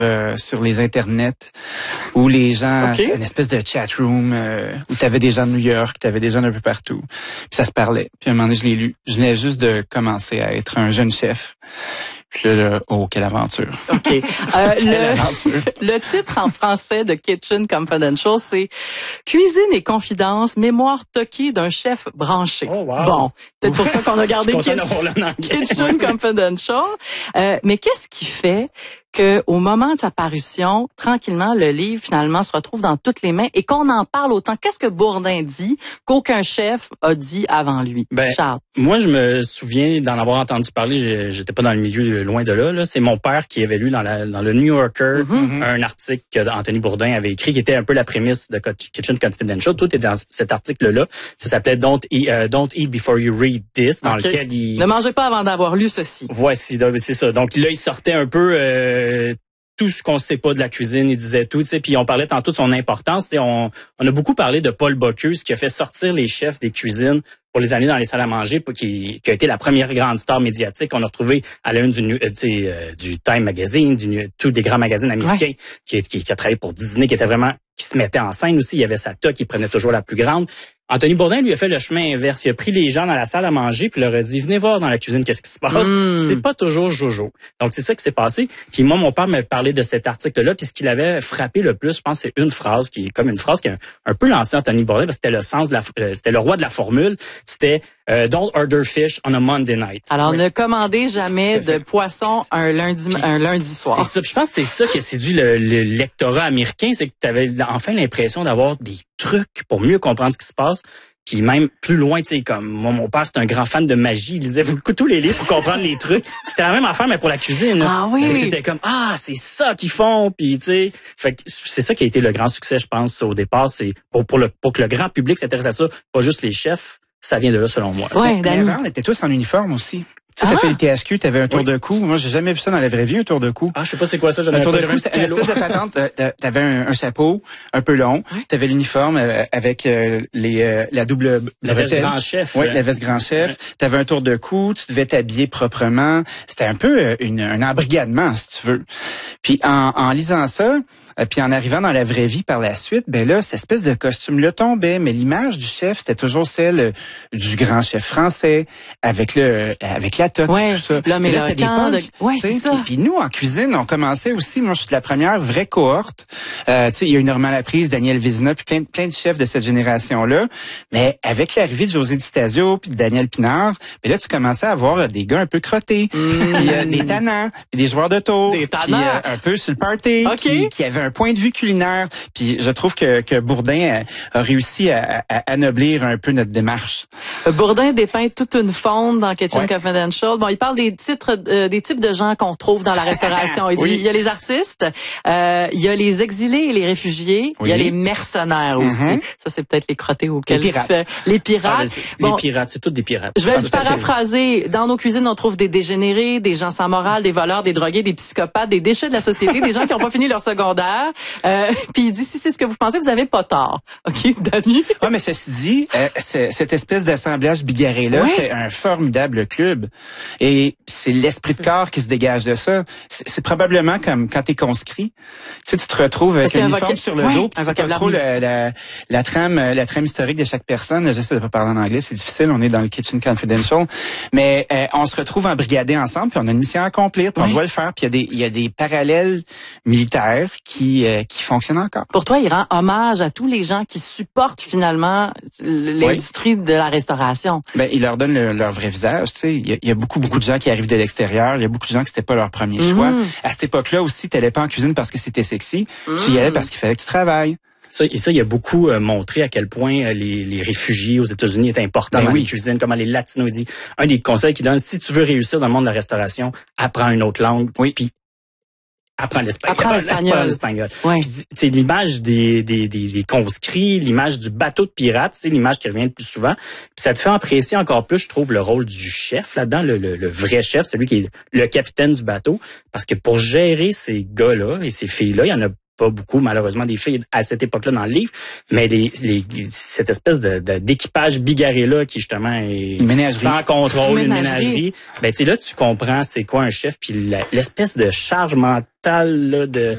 sur les internets où les gens, une espèce de chat room où t'avais des gens de New York, t'avais des gens d'un peu partout. Puis ça se parlait. Puis à un moment donné, je l'ai lu. Je venais juste de commencer à être un jeune chef. Puis là, oh, quelle aventure. OK. Le titre en français de Kitchen Confidential, c'est Cuisine et confidence, mémoire toquée d'un chef branché. Oh, wow. Bon, peut-être pour ça qu'on a gardé Kitchen Confidential. Mais qu'est-ce qui fait que au moment de sa parution, tranquillement, le livre finalement se retrouve dans toutes les mains et qu'on en parle autant? Qu'est-ce que Bourdin dit qu'aucun chef a dit avant lui? Charles. Moi, je me souviens d'en avoir entendu parler. J'étais pas dans le milieu loin de là. C'est mon père qui avait lu dans le New Yorker un article qu'Anthony Bourdin avait écrit qui était un peu la prémisse de Kitchen Confidential. Tout est dans cet article-là. Ça s'appelait Don't Eat Before You Read This, dans lequel il... Ne mangez pas avant d'avoir lu ceci. Voici, c'est ça. Donc là, il sortait un peu tout ce qu'on sait pas de la cuisine, il disait tout, tu sais, puis on parlait tantôt de son importance, et on a beaucoup parlé de Paul Bocuse qui a fait sortir les chefs des cuisines pour les amener dans les salles à manger, qui a été la première grande star médiatique qu'on a retrouvée à la une du Time Magazine, tous des grands magazines américains, qui a travaillé pour Disney, qui se mettait en scène aussi, il y avait sa toque, il prenait toujours la plus grande. Anthony Bourdin, lui, a fait le chemin inverse. Il a pris les gens dans la salle à manger puis leur a dit, venez voir dans la cuisine qu'est-ce qui se passe. C'est pas toujours jojo. Donc, c'est ça qui s'est passé. Puis moi, mon père m'a parlé de cet article-là. Puis ce qui l'avait frappé le plus, je pense, c'est une phrase qui est comme une phrase qui a un peu lancé Anthony Bourdin, parce que c'était le sens c'était le roi de la formule. C'était don't order fish on a Monday night. Alors, ne commandez jamais de poisson un lundi soir. C'est ça. Puis je pense que c'est ça qui a séduit le lectorat américain, c'est que tu avais enfin l'impression d'avoir des trucs pour mieux comprendre ce qui se passe. Puis même plus loin, tu sais, comme moi, mon père, c'est un grand fan de magie. Il lisait tous les livres pour comprendre les trucs. C'était la même affaire, mais pour la cuisine. Ah oui. C'était comme, c'est ça qu'ils font. Puis tu sais, fait que c'est ça qui a été le grand succès, je pense, au départ. C'est pour que le grand public s'intéresse à ça, pas juste les chefs. Ça vient de là, selon moi. Ouais, mais avant, on était tous en uniforme aussi. Tu sais, t'as fait le THQ, t'avais un tour de cou. Moi, j'ai jamais vu ça dans la vraie vie, un tour de cou. Ah, je sais pas c'est quoi ça. Un tour de cou, c'est une espèce de patente. T'avais un chapeau un peu long. T'avais l'uniforme avec la double... La veste grand chef. Oui, la veste grand chef. T'avais un tour de cou, tu devais t'habiller proprement. C'était un peu un embrigadement, si tu veux. Puis en lisant ça, puis en arrivant dans la vraie vie par la suite, ben là, cette espèce de costume-là tombait, mais l'image du chef, c'était toujours celle du grand chef français, avec la toque, tout ça. L'homme et le temps. C'est ça. Puis nous, en cuisine, on commençait aussi, moi, je suis de la première vraie cohorte. Tu sais, il y a eu Normand Laprise, Daniel Vézina, puis plein de chefs de cette génération-là. Mais avec l'arrivée de José Di Stasio, puis de Daniel Pinard, ben là, tu commençais à avoir des gars un peu crottés, puis des tannants, puis des joueurs de tour, puis un peu sur le party, qui avaient un point de vue culinaire. Puis je trouve que Bourdin a réussi à anoblir un peu notre démarche. Bourdin dépeint toute une faune dans Kitchen Confidential. Bon, il parle des types de gens qu'on trouve dans la restauration. Il dit, il y a les artistes, il y a les exilés et les réfugiés, il y a les mercenaires aussi. Ça, c'est peut-être les crottés auxquels tu fais. Les pirates. Les pirates, c'est tous des pirates. Je vais vous paraphraser. Dans nos cuisines, on trouve des dégénérés, des gens sans morale, des voleurs, des drogués, des psychopathes, des déchets de la société, des gens qui n'ont pas fini leur secondaire. Puis il dit, si c'est ce que vous pensez, vous avez pas tort. OK, Dani? Ouais, mais ceci dit, cette espèce d'assemblage bigarré-là fait un formidable club. Et c'est l'esprit de corps qui se dégage de ça. C'est probablement comme quand t'es conscrit. Tu sais, tu te retrouves avec un uniforme sur le dos, puis c'est pas trop la trame historique de chaque personne. J'essaie de pas parler en anglais, c'est difficile, on est dans le Kitchen Confidential. Mais on se retrouve embrigadés ensemble, puis on a une mission à accomplir, puis on doit le faire. Puis il y a des parallèles militaires qui fonctionnent encore. Pour toi, il rend hommage à tous les gens qui supportent finalement l'industrie de la restauration. Ben, il leur donne leur vrai visage, tu sais. Il y a beaucoup de gens qui arrivent de l'extérieur. Il y a beaucoup de gens qui c'était pas leur premier choix. À cette époque-là aussi, t'allais pas en cuisine parce que c'était sexy. Tu y allais parce qu'il fallait que tu travailles. Ça, il a beaucoup montré à quel point les réfugiés aux États-Unis étaient importants dans les cuisines, comment les Latinos. Il dit, un des conseils qu'il donne, si tu veux réussir dans le monde de la restauration, apprends une autre langue. Puis apprends l'espagnol. C'est l'image des conscrits, l'image du bateau de pirate, c'est l'image qui revient le plus souvent. Puis ça te fait apprécier encore plus, je trouve, le rôle du chef là-dedans, le vrai chef, celui qui est le capitaine du bateau. Parce que pour gérer ces gars-là et ces filles-là, il y en a pas beaucoup, malheureusement, des filles à cette époque-là dans le livre, mais cette espèce d'équipage bigarré-là qui, justement, est sans contrôle, une ménagerie. Ben, tu sais, là, tu comprends c'est quoi un chef, puis l'espèce de charge mentale, là, de